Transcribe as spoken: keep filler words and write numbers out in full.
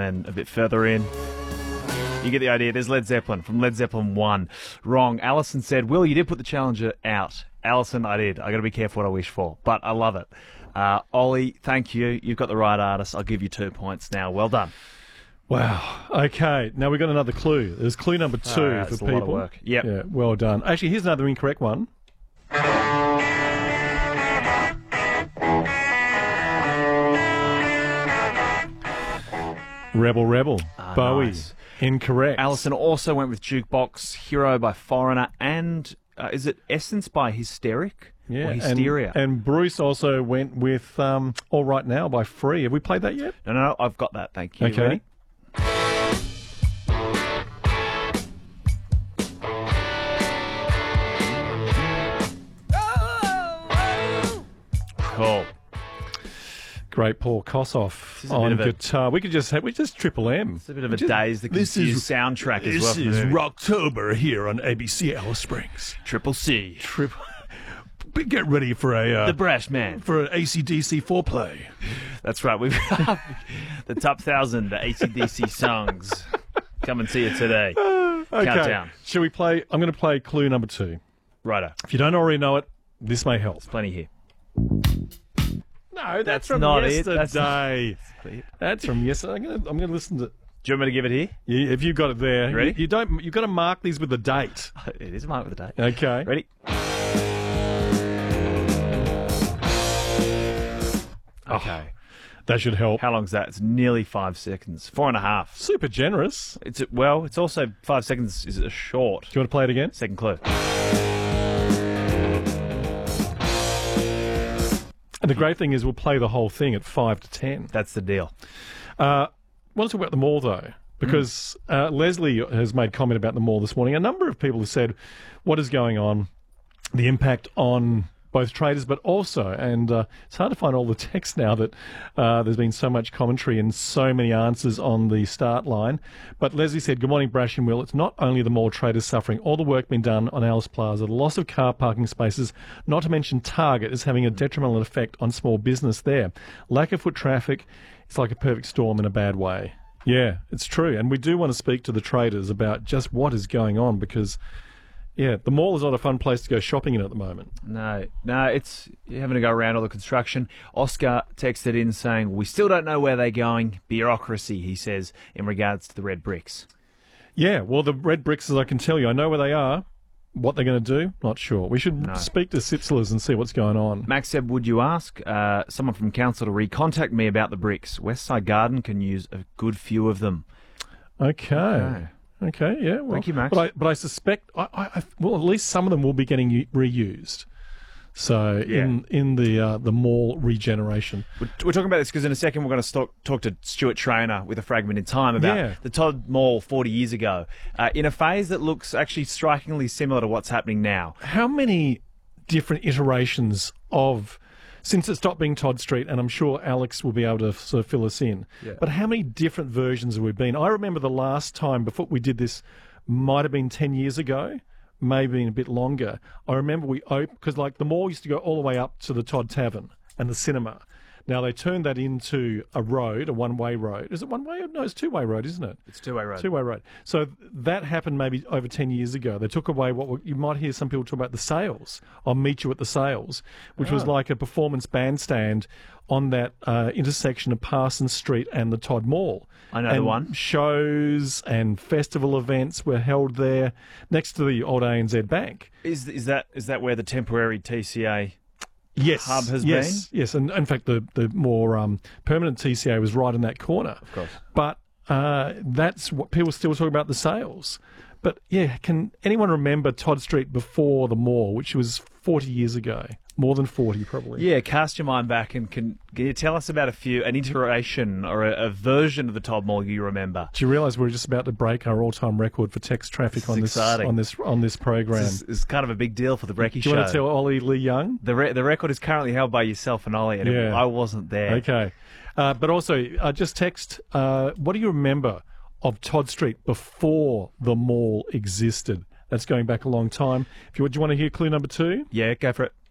playing a bit further in. You get the idea. There's Led Zeppelin from Led Zeppelin one. Wrong. Alison said, Will, you did put the Challenger out. Alison, I did. I got to be careful what I wish for, but I love it. Uh, Ollie, thank you. You've got the right artist. I'll give you two points now. Well done. Wow. Okay. Now we've got another clue. There's clue number two Oh, for that's a people. lot of work. Yep. Yeah. Well done. Actually, here's another incorrect one. Rebel Rebel. Ah, Bowie. nice. Incorrect. Alison also went with Jukebox, Hero by Foreigner, and uh, is it Essence by Hysteric? Yeah, or Hysteria? And, and Bruce also went with um, All Right Now by Free. Have we played that yet? No, no, no, I've got that. Thank you. Okay. Ready? Cool. Great Paul Kossoff is a on bit of a- guitar. We could just have we just triple M. It's a bit of a Just- Days the this Confused is- soundtrack as This well. from the is movie. Rocktober here on A B C Alice Springs. Triple C. Triple. Get ready for a uh, The Brash Man. for an A C D C foreplay. That's right. We've got the top thousand A C D C songs. Come and see it today. Okay. Countdown. Shall we play? I'm going to play clue number two. Righto. If you don't already know it, this may help. Plenty here. No, that's, That's from not it. yesterday. That's That's, not- from yesterday. I'm going to, I'm going to listen to. Do you want me to give it here? You, if you've got it there, You ready? You, you don't. You've got to mark these with the date. It is marked with a date. Okay. Ready? Okay. That should help. How long's that? It's nearly five seconds. Four and a half. Super generous. It's well. It's also five seconds is a short. Do you want to play it again? Second clue. And the great thing is we'll play the whole thing at five to ten. That's the deal. Uh, I want to talk about the mall, though, because uh, Leslie has made comment about the mall this morning. A number of people have said, what is going on, the impact on both traders, but also, and uh, it's hard to find all the text now that uh, there's been so much commentary and so many answers on the start line. But Leslie said, good morning, Brash and Will. It's not only the mall traders suffering. All the work being done on Alice Plaza, the loss of car parking spaces, not to mention Target, is having a detrimental effect on small business there. Lack of foot traffic, it's like a perfect storm in a bad way. Yeah, it's true. And we do want to speak to the traders about just what is going on because... yeah, the mall is not a fun place to go shopping in at the moment. No, no, it's you're having to go around all the construction. Oscar texted in saying, we still don't know where they're going. Bureaucracy, he says, in regards to the red bricks. Yeah, well, the red bricks, as I can tell you, I know where they are. What they're going to do, not sure. We should No. speak to Sitzlers and see what's going on. Max said, would you ask uh, someone from council to recontact me about the bricks? Westside Garden can use a good few of them. Okay. Okay. Okay, yeah. Well, Thank you, Max. But I, but I suspect, I, I, I- well, at least some of them will be getting u- reused. So Yeah. in in the uh, the mall regeneration. We're, we're talking about this because in a second we're going to talk, talk to Stuart Traynor with a fragment in time about Yeah. the Todd Mall forty years ago uh, in a phase that looks actually strikingly similar to what's happening now. How many different iterations of, since it stopped being Todd Street, and I'm sure Alex will be able to sort of fill us in, Yeah. but how many different versions have we been? I remember the last time before we did this might have been ten years ago, maybe a bit longer. I remember we opened, because like the mall used to go all the way up to the Todd Tavern and the cinema. Now they turned that into a road, a one-way road. Is it one-way? No, it's two-way road, isn't it? It's two-way road. Two-way road. So that happened maybe over ten years ago. They took away what were- you might hear some people talk about the sales. I'll meet you at the sales, which was Oh. like a performance bandstand on that uh, intersection of Parsons Street and the Todd Mall. I know the And one. Shows and festival events were held there next to the old A N Z Bank. Is is that is that where the temporary T C A Yes, hub has yes, Yes, and in fact, the the more um, permanent T C A was right in that corner. Of course. But uh, that's what people still talk about, the sales. But yeah, can anyone remember Todd Street before the mall, which was forty years ago? More than forty, probably. Yeah, cast your mind back and can, can you tell us about a few, an iteration or a, a version of the Todd Mall you remember? Do you realise we're just about to break our all-time record for text traffic This on is this exciting. on this on this program? This is, is kind of a big deal for the Brekkie Do Show. you want to tell Ollie Lee Young? The re- the record is currently held by yourself and Ollie, and it- Yeah. I wasn't there. Okay. Uh, but also, uh, just text, uh, what do you remember of Todd Street before the mall existed? That's going back a long time. If you, do you want to hear clue number two? Yeah, go for it.